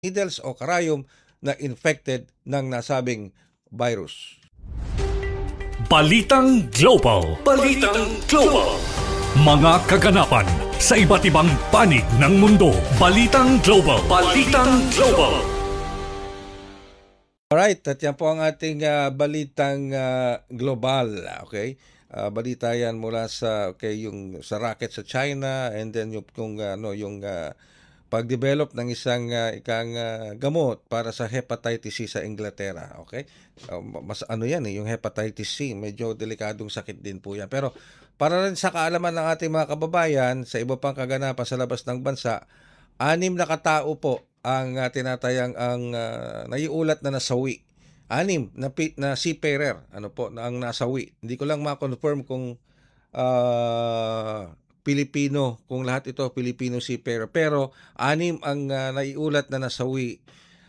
needles o karayom na infected ng nasabing virus. Balitang Global. Balitang Global. Mga kaganapan sa iba't ibang panig ng mundo. Balitang Global. Balitang Global. Alright, at yan po ang ating balitang global, okay? Balita yan mula sa yung sa rocket sa China, and then yung pag-develop ng isang gamot para sa hepatitis C sa Inglaterra, okay? Mas ano yan yung hepatitis C, medyo delikadong sakit din po yan. Pero para rin sa kaalaman ng ating mga kababayan sa iba pang kaganapan sa labas ng bansa, 6 na katao po ang tinatayang naiulat na nasawi. 6 na seafarer na ang nasawi. Hindi ko lang ma-confirm kung Pilipino, kung lahat ito Filipino seafarer, pero 6 ang naiulat na nasawi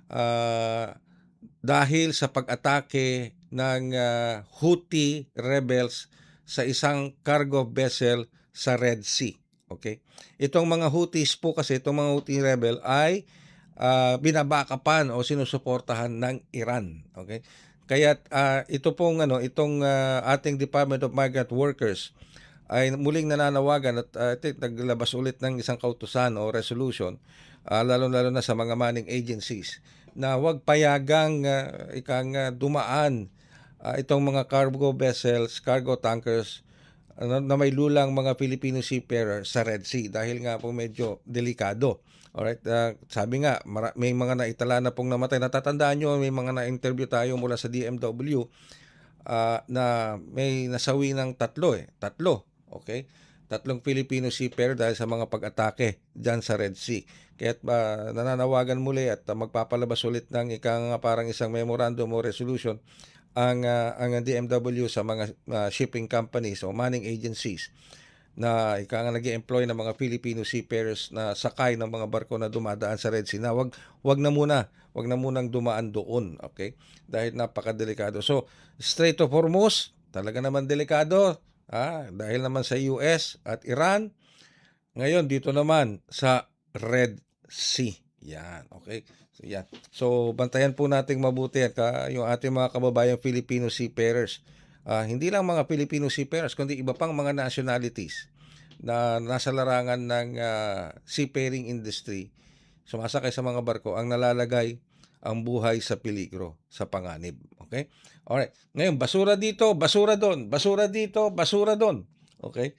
dahil sa pag-atake ng Houthi rebels sa isang cargo vessel sa Red Sea. Okay? Itong mga Houthis po kasi, itong mga Houthi rebel ay binabakapan o sinusuportahan ng Iran. Okay? Kaya ito pong itong ating Department of Migrant Workers ay muling nananawagan at naglabas ulit ng isang kautusan o resolution, lalo-lalo na sa mga manning agencies, na huwag payagang dumaan itong mga cargo vessels, cargo tankers na may lulang mga Filipino seafarer sa Red Sea dahil nga po medyo delikado. Alright, sabi nga may mga naitala na pong namatay. Natatandaan nyo, may mga na-interview tayo mula sa DMW na may nasawi ng tatlo. Okay? 3 Filipino seafarer dahil sa mga pag-atake dyan sa Red Sea. Kaya nananawagan muli at magpapalabas ulit ng parang isang memorandum o resolution ang DMW sa mga shipping companies o manning agencies na nag-i-employ ng mga Filipino seafarers na sakay ng mga barko na dumadaan sa Red Sea na wag na munang dumaan doon, okay? Dahil napakadelikado. So, Strait of Hormuz, talaga naman delikado, dahil naman sa US at Iran. Ngayon dito naman sa Red Sea. Yan, okay? So, yan. So, bantayan po nating mabuti at yung ating mga kababayang Filipino seafarers. Hindi lang mga Filipino seafarers, kundi iba pang mga nationalities na nasa larangan ng seafaring industry, sumasakay sa mga barko, ang nalalagay ang buhay sa peligro, sa panganib. Okay? Alright. Ngayon, basura dito, basura doon, basura dito, basura doon. Okay?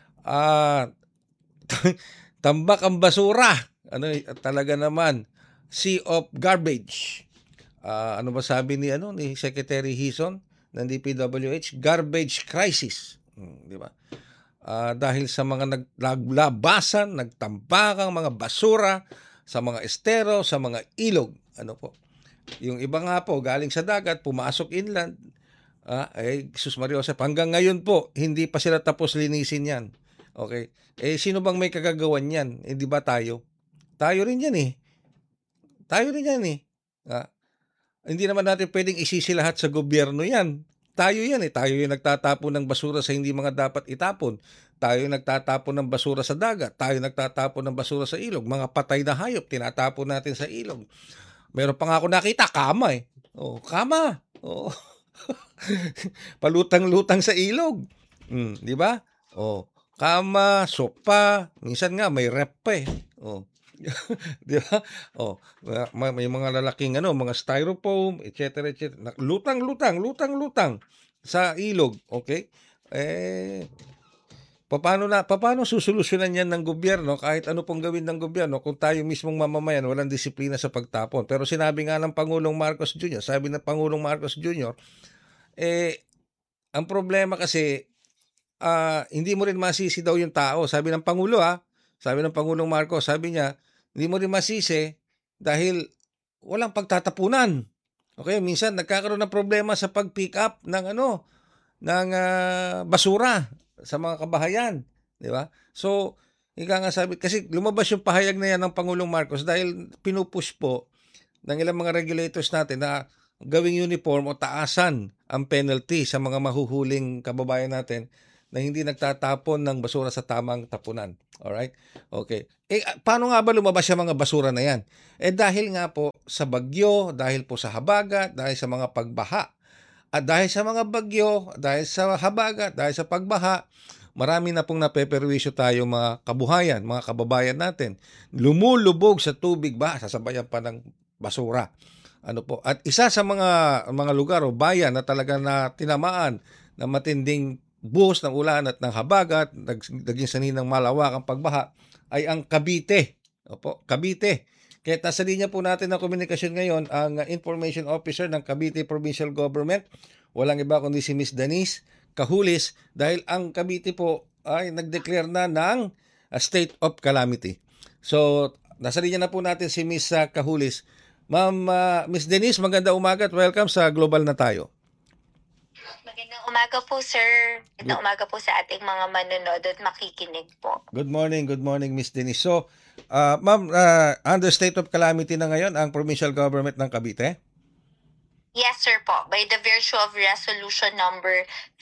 Tambak ang basura. Talaga naman, sea of garbage. Ano ba sabi ni Secretary Hison ng DPWH? Garbage crisis. Di ba? Dahil sa mga naglabasan, nagtampakang mga basura sa mga estero, sa mga ilog. Yung iba nga po, galing sa dagat, pumasok inland. Sus Maria Josep, hanggang ngayon po, hindi pa sila tapos linisin yan. Okay? Sino bang may kagagawan yan? Di ba tayo? Tayo rin yan eh. Hindi naman natin pwedeng isisi lahat sa gobyerno yan. Tayo yan eh. Tayo yung nagtatapon ng basura sa hindi mga dapat itapon. Tayo yung nagtatapon ng basura sa dagat. Tayo nagtatapon ng basura sa ilog. Mga patay na hayop, tinatapon natin sa ilog. Meron pa nga ako nakita, kama eh. Kama. Palutang-lutang sa ilog. Di ba? Kama, sopa, minsan nga may rep pa eh. Di ba? May mga lalaking mga styrofoam, etc. Lutang sa ilog, okay? Paano susolusyonan yan ng gobyerno kahit ano pong gawin ng gobyerno kung tayo mismong mamamayan walang disiplina sa pagtapon? Pero sinabi nga ng Pangulong Marcos Jr., ang problema kasi hindi mo rin masisi daw yung tao. Sabi ng Pangulo sabi ng Pangulong Marcos, sabi niya, hindi mo rin masisi dahil walang pagtatapunan. Okay, minsan nagkakaroon ng problema sa pag-pick up ng basura sa mga kabahayan, di ba? So, sabi kasi lumabas yung pahayag na yan ng Pangulong Marcos dahil pinupush po ng ilang mga regulators natin na gawing uniform o taasan ang penalty sa mga mahuhuling kababayan natin na hindi nagtatapon ng basura sa tamang tapunan. Alright? Okay. Paano nga ba lumabas yung mga basura na yan? Dahil nga po sa bagyo, dahil po sa habagat, dahil sa mga pagbaha. At dahil sa mga bagyo, dahil sa habagat, dahil sa pagbaha, marami na pong napeperwisyo tayo mga kabuhayan, mga kababayan natin. Lumulubog sa tubig ba, sasabayan pa ng basura. At isa sa mga lugar o bayan na talaga na tinamaan na matinding buhos ng ulan at ng habagat, naging sanhi ng malawakang pagbaha ay ang Cavite. Cavite. Kaya nasa linya po natin ng komunikasyon ngayon ang Information Officer ng Cavite Provincial Government. Walang iba kundi si Miss Denise Cajulis dahil ang Cavite po ay nag-declare na ng state of calamity. So, nasa linya na po natin si Miss Cajulis. Ma'am, Miss Denise, magandang umaga at welcome sa Global na Tayo. Magandang umaga po, sir. Magandang umaga po sa ating mga manonood at makikinig po. Good morning, Miss Denise. So, ma'am, under state of calamity na ngayon ang provincial government ng Cavite? Yes, sir po. By the virtue of resolution number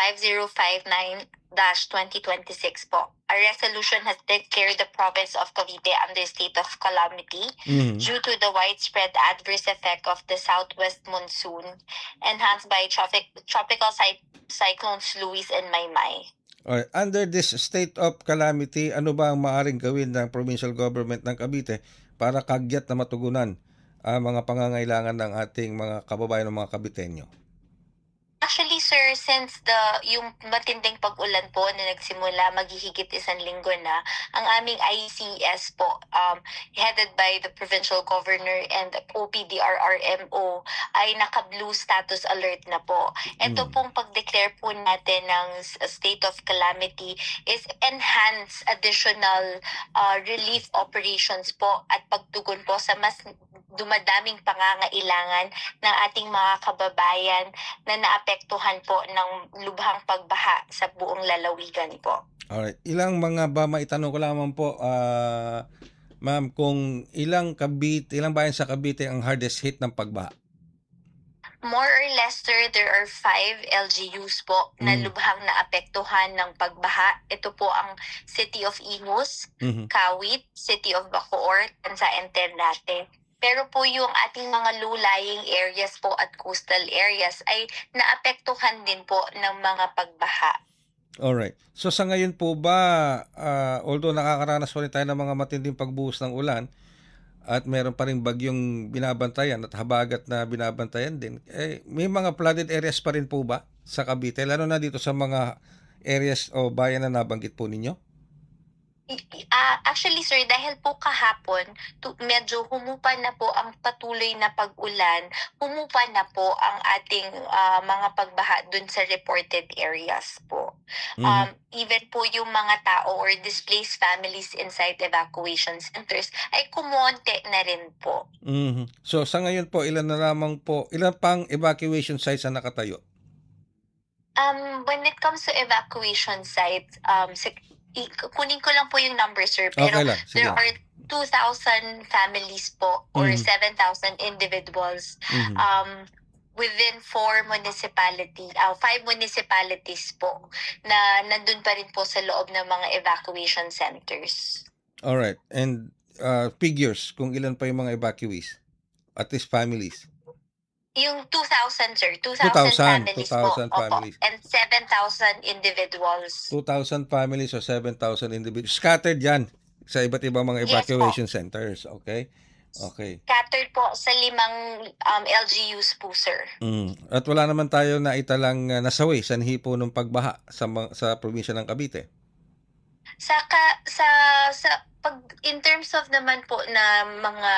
5059-2026 po. A resolution has declared the province of Cavite under state of calamity due to the widespread adverse effect of the southwest monsoon enhanced by tropical cyclones Luis and Maymay. Alright. Under this state of calamity, ano ba ang maaaring gawin ng provincial government ng Cavite para kagyat na matugunan ang mga pangangailangan ng ating mga kababayan ng mga Caviteño? Actually, sir, since yung matinding pag-ulan po na nagsimula maghihigit 1 linggo na, ang aming ICS po, headed by the provincial governor and the OPDRRMO, ay naka-blue status alert na po. Ito pong pag-declare po natin ng state of calamity is enhance additional relief operations po at pagtugon po sa mas dumadaming pangangailangan ng ating mga kababayan na naapektuhan po ng lubhang pagbaha sa buong lalawigan po. Alright. Ilang maitanong ko lamang po, ma'am, kung ilang bayan sa Cavite ang hardest hit ng pagbaha? More or less, sir, there are 5 LGUs po na lubhang naapektuhan ng pagbaha. Ito po ang City of Imus, Kawit, City of Bacoor, Tanza, and Ternate. Pero po yung ating mga low-lying areas po at coastal areas ay naapektuhan din po ng mga pagbaha. Alright. So sa ngayon po ba, although nakakaranas pa rin tayo ng mga matinding pagbuhos ng ulan at meron pa rin bagyong binabantayan at habagat na binabantayan din, may mga flooded areas pa rin po ba sa Cavite? Lalo na dito sa mga areas o bayan na nabanggit po ninyo? Actually, sir, dahil po kahapon, medyo humupa na po ang patuloy na pag-ulan, humupa na po ang ating mga pagbaha dun sa reported areas po. Even po yung mga tao or displaced families inside evacuation centers ay kumonte na rin po. So sa ngayon po, ilan pang evacuation sites ang nakatayo? When it comes to evacuation sites, kunin ko lang po yung number, sir, pero okay there are 2,000 families po or 7,000 individuals within 5 municipalities po na nandun pa rin po sa loob ng mga evacuation centers. Alright. And figures kung ilan pa yung mga evacuees, at least families? Yung 2,000, sir. 2,000 2,000 families po. families. Opo. And 7,000 individuals. 2,000 families o 7,000 individuals. Scattered yan sa iba't ibang mga evacuation centers. Okay? Okay. Scattered po sa 5 LGUs po, sir. At wala naman tayo na italang nasawi sanhi po ng pagbaha sa probinsya ng Cavite. In terms of naman po na mga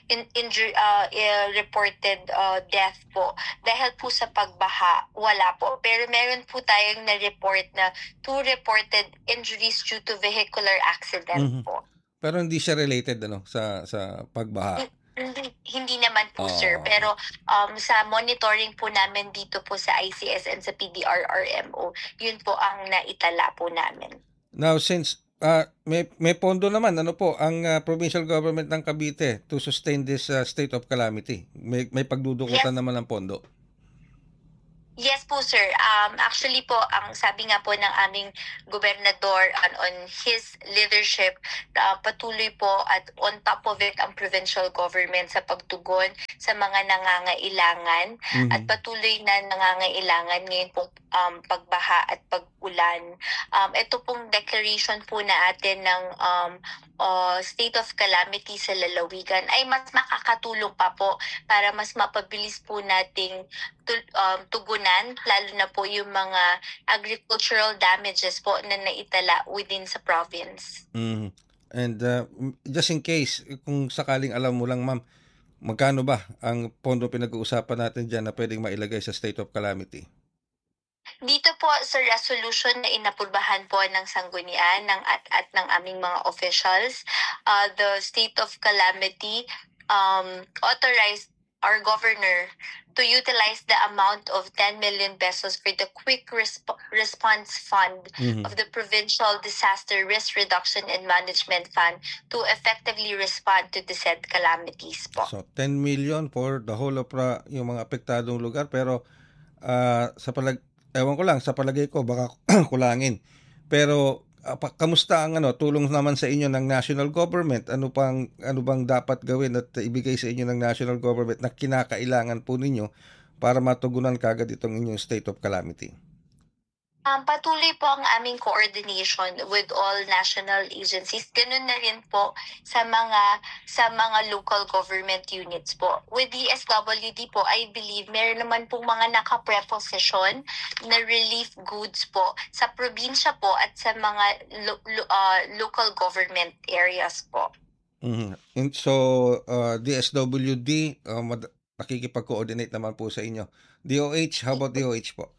reported death po, dahil po sa pagbaha, wala po. Pero meron po tayong na-report na 2 reported injuries due to vehicular accident po. Pero hindi siya related sa pagbaha. Hindi naman po, sir. Pero sa monitoring po namin dito po sa ICS and sa PDRRMO, yun po ang naitala po namin. Now, since may pondo naman ang provincial government ng Cavite to sustain this state of calamity. May pagdudukutan naman ng pondo. Yes po, sir. Actually po, ang sabi nga po ng aming gobernador on his leadership, patuloy po at on top of it ang provincial government sa pagtugon sa mga nangangailangan at patuloy na nangangailangan ngayon pong pagbaha at pag-ulan. Ito pong declaration po na atin ng state of calamity sa lalawigan ay mas makakatulong pa po para mas mapabilis po nating tugunan, lalo na po yung mga agricultural damages po na naitala within sa province. And just in case, kung sakaling alam mo lang, ma'am, magkano ba ang pondo pinag-uusapan natin dyan na pwedeng mailagay sa state of calamity? Dito po sa resolution na inapurbahan po ng sanggunian at ng aming mga officials, the state of calamity authorized our governor to utilize the amount of 10 million pesos for the quick response fund of the Provincial Disaster Risk Reduction and Management Fund to effectively respond to the said calamities po. So 10 million for the whole of yung mga apektadong lugar, pero ewan ko lang, sa palagay ko baka kulangin. Pero kamusta ang tulong naman sa inyo ng national government? Ano bang dapat gawin at ibigay sa inyo ng national government na kinakailangan po ninyo para matugunan kagad itong inyong state of calamity? Patuloy po ang aming coordination with all national agencies. Ganun na rin po sa mga local government units po. With the SWD po, I believe meron naman pong mga naka-preposition na relief goods po sa probinsya po at sa mga local government areas po. And so, DSWD, nakikipag-coordinate naman po sa inyo. DOH, how about DOH po?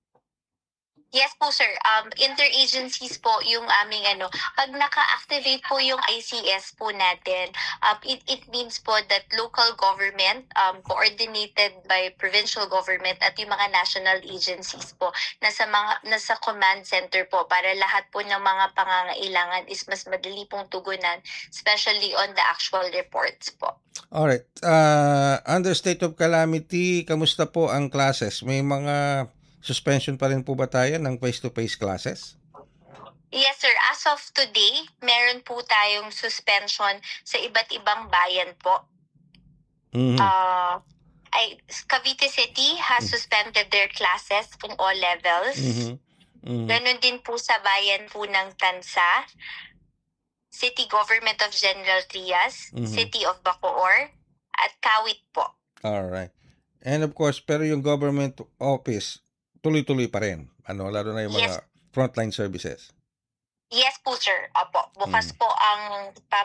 Yes po, sir. Interagencies po yung aming pag naka-activate po yung ICS po natin, it means po that local government coordinated by provincial government at yung mga national agencies po nasa command center po para lahat po ng mga pangangailangan is mas madali pong tugunan, especially on the actual reports po. Alright. Under state of calamity, kamusta po ang classes? May mga suspension pa rin po ba tayo ng face-to-face classes? Yes, sir. As of today, meron po tayong suspension sa iba't ibang bayan po. Cavite City has suspended their classes in all levels. Ganon din po sa bayan po ng Tansa, City Government of General Trias, City of Bacoor, at Kawit po. Alright. And of course, pero yung government office, tuloy-tuloy pa rin. Lalo na yung mga frontline services. Yes po, sir. Opo. Bukas po ang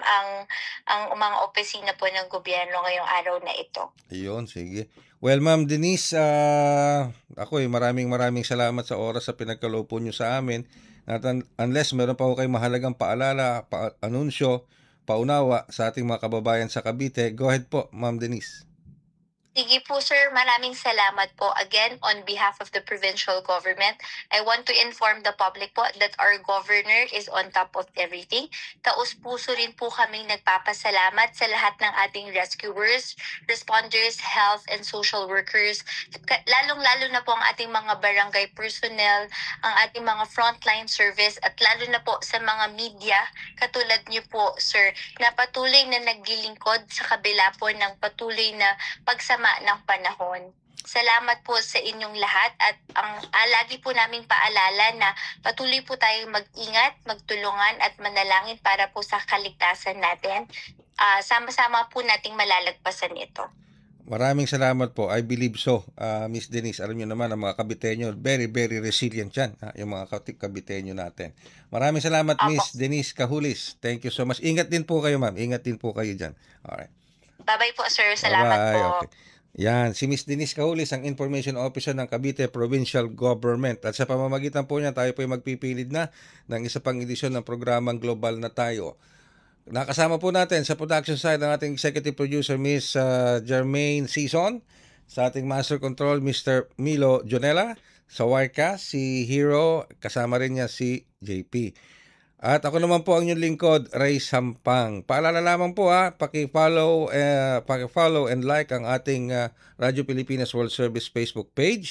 mga opisina po ng gobyerno ngayong araw na ito. Ayun, sige. Well, Ma'am Denise, ako maraming salamat sa oras sa pinagkaloob nyo sa amin. At unless meron pa kayong mahalagang paalala, anunsyo, paunawa sa ating mga kababayan sa Cavite, go ahead po, Ma'am Denise. Sige po, sir. Maraming salamat po. Again, on behalf of the provincial government, I want to inform the public po that our governor is on top of everything. Taus-puso rin po kaming nagpapasalamat sa lahat ng ating rescuers, responders, health and social workers, lalong-lalo na po ang ating mga barangay personnel, ang ating mga frontline service, at lalo na po sa mga media, katulad niyo po, sir, na patuloy na naglilingkod sa kabila po ng patuloy na pagsama ng panahon. Salamat po sa inyong lahat at lagi po naming paalala na patuloy po tayong mag-ingat, magtulungan at manalangin para po sa kaligtasan natin. Sama-sama po nating malalagpasan ito. Maraming salamat po. I believe so. Miss Denise, alam niyo naman ang mga Caviteño, very, very resilient yan. Yung mga Caviteño natin. Maraming salamat, Miss Denise Cahulis. Thank you so much. Ingat din po kayo, ma'am. Ingat din po kayo dyan. Alright. Bye-bye po, sir. Salamat po. Okay. Yan, si Miss Denise Cahulis, ang Information Officer ng Cavite Provincial Government. At sa pamamagitan po niya, tayo po ay magpipilid na ng isa pang edisyon ng programang Global na Tayo. Nakasama po natin sa production side ng ating executive producer, Miss Jermaine Season. Sa ating master control, Mr. Milo Jonella. Sa Wirecast, si Hero. Kasama rin niya si JP. At ako naman po ang inyong lingkod, Ray Sampang. Paalala lamang po paki-follow and like ang ating Radyo Pilipinas World Service Facebook page.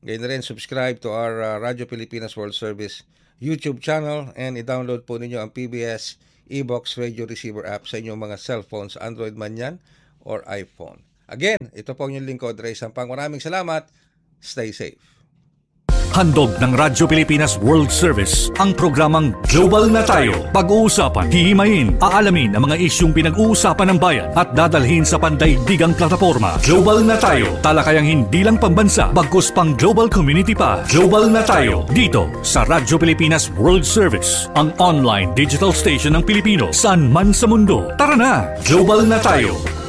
Ganyan rin, subscribe to our Radyo Pilipinas World Service YouTube channel and i-download po ninyo ang PBS eBox Radio Receiver app sa inyong mga cellphones, Android man yan or iPhone. Again, ito po ang inyong lingkod, Ray Sampang. Maraming salamat. Stay safe. Handog ng Radyo Pilipinas World Service ang programang Global na Tayo. Pag-uusapan, hihimayin, aalamin ang mga isyung pinag-uusapan ng bayan at dadalhin sa pandaigdigang plataforma. Global na Tayo, talakayang hindi lang pambansa, bagkus pang global community pa. Global na Tayo, dito sa Radyo Pilipinas World Service, ang online digital station ng Pilipino, saan man sa mundo. Tara na, Global na Tayo.